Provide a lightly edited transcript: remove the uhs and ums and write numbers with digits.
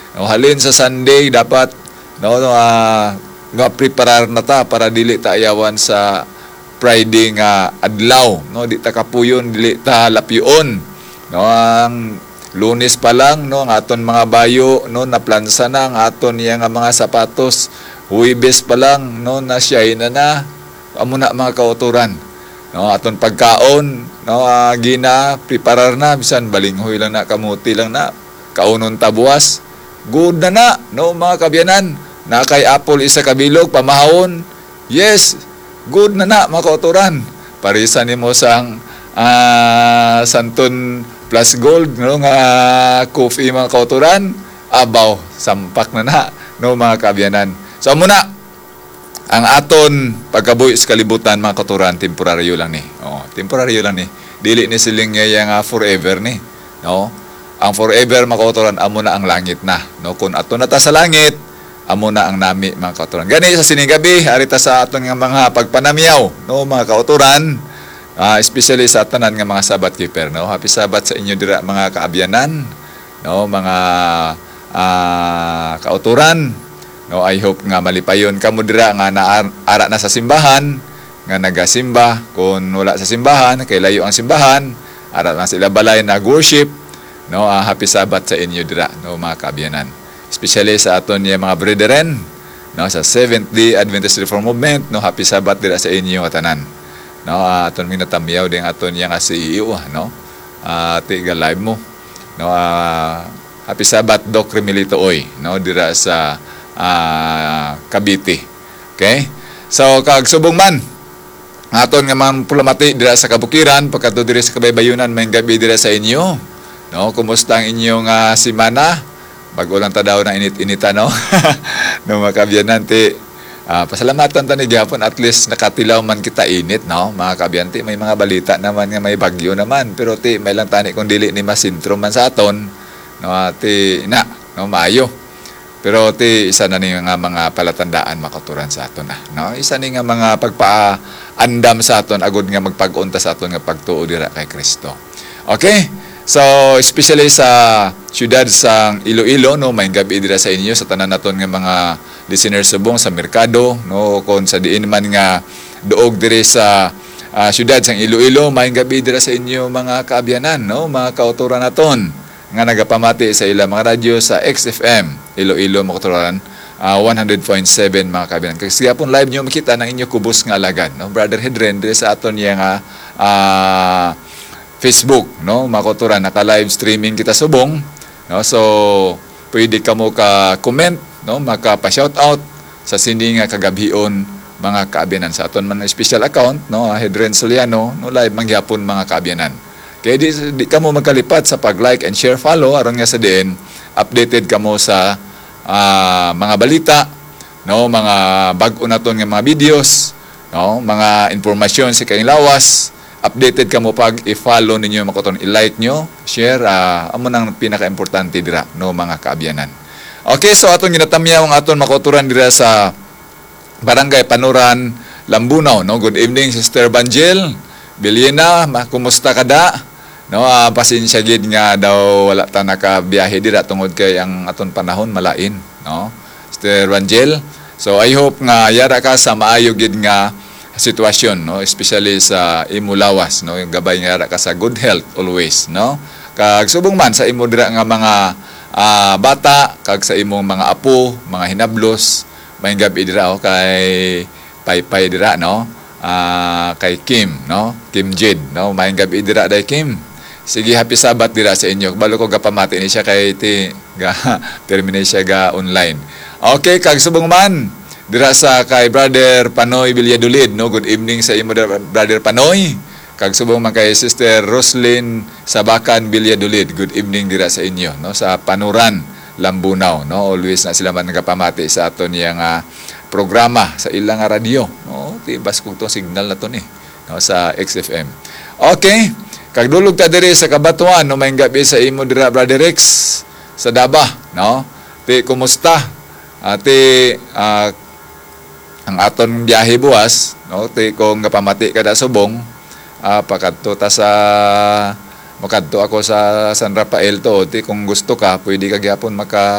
No, halin sa Sunday dapat preparar na ta para dili ta ayawan sa Friday nga adlaw, no, di ta kapuyon, dili ta lapyon. No, ang Lunes pa lang, no, ang aton mga bayo, no, naplansa na ang aton yang mga sapatos. Huwebes pa lang, no, na siya na amo na mga kauturan. No, aton pagkaon, no, preparar na bisan balinghoy lang na, kamuti lang na, kaunon tabuas. Good na, no, mga kabyanan. Na kay apple isa kabilog pamahon. Yes, good na mga kauturan. Parisa nimo sang Santon Plus Gold, no, nga coffee mga kauturan. Abaw, sampak na, no, mga kabyanan. So muna ang aton pagkabuhi sa kalibutan mga kauturan, temporaryo lang ni. Temporaryo lang ni. Dili ni siling nga forever ni, no? Ang forever mga kauturan amo na ang langit na, no? Kung ato na ta sa langit, amo na ang nami mga kauturan. Gani sa sining gabi arita sa aton nga mga pagpanamyaw, no, mga kauturan, especially sa tanan nga mga Sabbath keeper, no? Happy Sabbath sa inyo dira mga kaabyanan, no, mga kauturan. No, I hope nga malipayon kamo dira nga ara na sa simbahan, nga nagasimba. Kung wala sa simbahan, kay layo ang simbahan, ara na sila balay nag-worship. No, happy Sabbath sa inyo dira, no, mga kaabyanan. Especially sa aton yung mga brethren, no, sa Seventh-day Adventist Reform Movement, no, happy Sabbath dira sa inyo tanan. No, aton minatamyaw din aton yang CEO, no. Tiga live mo. No, happy Sabbath Doc Remilito Oy, no, dira sa Cavite. Okay? So kag subong man aton nga man pulamati dira sa kabukiran pagkadto diri sa Kabaybayunan may gabi dira sa inyo. No, kumusta ang inyong semana? Bago lang ta daw na init-inita, no? No, mga kabyanan ti pasalamatan ta ni gyapon at least nakatilaw man kita init, no? Mga kabyan ti may mga balita naman nga may bagyo naman pero ti may lang tani kung dili ni masintro man sa aton, no, ti na, no, maayo. Pero ti isa na ni nga mga palatandaan makaturan sa aton na, no? Isa ni nga mga pagpaandam sa aton agud nga magpag-unta sa aton nga pagtuo dira kay Kristo. Okay? So especially sa siyudad sang Iloilo, no, may gabi dira sa inyo sa tanan naton nga mga listeners subong sa merkado, no, kon sa diin man nga duog diri sa siyudad sang Iloilo, may gabi dira sa inyo mga kaabyanan, no, mga kauturan naton nga nagapamati sa ilang mga radyo sa XFM Iloilo Makaturan 100.7 mga kabinan. Kasi pun live nyo makita ng inyo kubos nga alagad, no, Brother Hedren diri sa aton yang Facebook, no, Makaturan naka-live streaming kita subong, no. So pwede kamo ka comment, no, maka-shout out sa sindi nga kagabion mga kaabinan sa aton man special account, no, Hedren Soliano, no, live mangyapon mga kaabinan. Kaya di kamo magkalipat sa pag-like and share, follow aron nga sa diin updated kamo sa mga balita, no, mga bag-o naton nga mga videos, no, mga informasyon sa kayong lawas, updated kamo pag i-follow ninyo makoton, i-like nyo, share, amo nang pinaka-importante dira, no, mga kaabyanan. Okay, so aton ginatamyaw ang aton makoturan dira sa Barangay Panuran, Lambunaw, no. Good evening Sister Banjel Biliena, kumusta ka da? No, pasensya gid nga daw wala ta nakabiyahe dira tungod kay ang aton panahon malain, no, Sister Rangel. So I hope nga yara ka sa maayo gid nga sitwasyon, no, especially sa imo lawas, no, yung gabay nga yara ka sa good health always, no. Kag subong man sa imo dira nga mga bata kag sa imong mga apo, mga hinablos, may gabi dira kay Paypay dira, no. Kay Kim, no, Kim Jade, no, may gabi dira day Kim. Sige, happy Sabbath dira sa inyo. Balo ko gapamati ni siya kay terminate siya ga online. Okay, kag subong man dira sa kay Brother Panoy Villadolid, no. Good evening sa imo Brother Panoy. Kag subong man kay Sister Roslyn Sabakan Villadolid. Good evening dira sa inyo, no, sa Panuran, Lambunaw, no. Always na sila man nagapamati sa aton yang programa sa ilang radyo, no. Tibas kung to signal na to ni, no, sa XFM. Okay. Kagdulog ta diri sa Kabatuan, no, may gabi sa imo dira Brother Rex sa Daba, no. Ti kumusta? Ti ang aton biyahe buwas, no, ti kung gapamati kada subong, pakadto ta sa makadto ako sa San Rafael to, ti kung gusto ka pwede ka gyapon